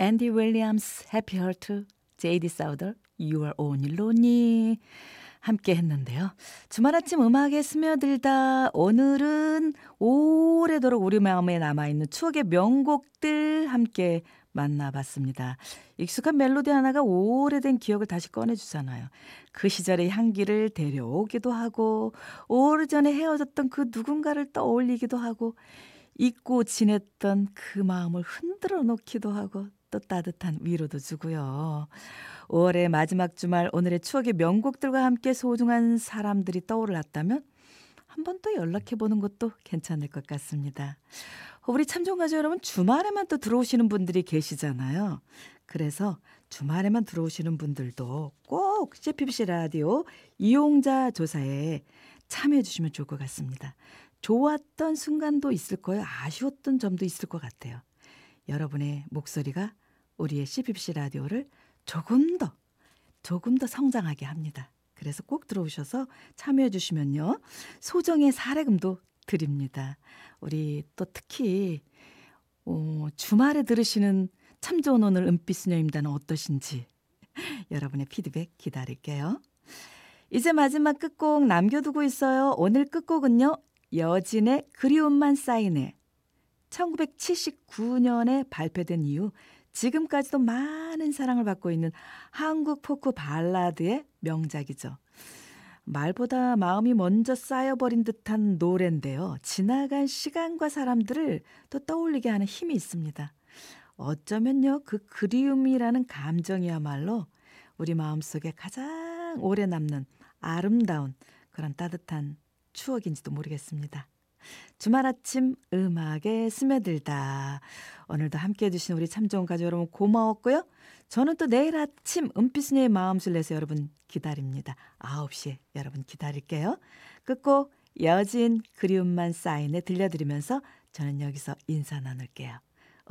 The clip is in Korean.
앤디 윌리엄스, 해피 헐트, 제이디 사우더, You are only lonely 함께 했는데요. 주말 아침 음악에 스며들다 오늘은 오래도록 우리 마음에 남아있는 추억의 명곡들 함께 만나봤습니다. 익숙한 멜로디 하나가 오래된 기억을 다시 꺼내주잖아요. 그 시절의 향기를 데려오기도 하고 오래전에 헤어졌던 그 누군가를 떠올리기도 하고 잊고 지냈던 그 마음을 흔들어 놓기도 하고 또 따뜻한 위로도 주고요. 5월의 마지막 주말 오늘의 추억의 명곡들과 함께 소중한 사람들이 떠올랐다면 한 번 또 연락해보는 것도 괜찮을 것 같습니다. 우리 참종가족 여러분 주말에만 또 들어오시는 분들이 계시잖아요. 그래서 주말에만 들어오시는 분들도 꼭 CPBC 라디오 이용자 조사에 참여해 주시면 좋을 것 같습니다. 좋았던 순간도 있을 거예요. 아쉬웠던 점도 있을 것 같아요. 여러분의 목소리가 우리의 CPBC 라디오를 조금 더 성장하게 합니다. 그래서 꼭 들어오셔서 참여해 주시면요. 소정의 사례금도 드립니다. 우리 또 특히 주말에 들으시는 참 좋은 오늘 은빛수녀입니다는 어떠신지 여러분의 피드백 기다릴게요. 이제 마지막 끝곡 남겨두고 있어요. 오늘 끝곡은요. 여진의 그리움만 쌓이네. 1979년에 발표된 이후 지금까지도 많은 사랑을 받고 있는 한국 포크 발라드의 명작이죠. 말보다 마음이 먼저 쌓여버린 듯한 노래인데요. 지나간 시간과 사람들을 또 떠올리게 하는 힘이 있습니다. 어쩌면요. 그 그리움이라는 감정이야말로 우리 마음속에 가장 오래 남는 아름다운 그런 따뜻한 추억인지도 모르겠습니다. 주말 아침 음악에 스며들다. 오늘도 함께해 주신 우리 참 좋은 가족 여러분 고마웠고요. 저는 또 내일 아침 은빛수녀의 마음술 내서 여러분 기다립니다. 9시에 여러분 기다릴게요. 끝곡 여진 그리움만 쌓이네 들려드리면서 저는 여기서 인사 나눌게요.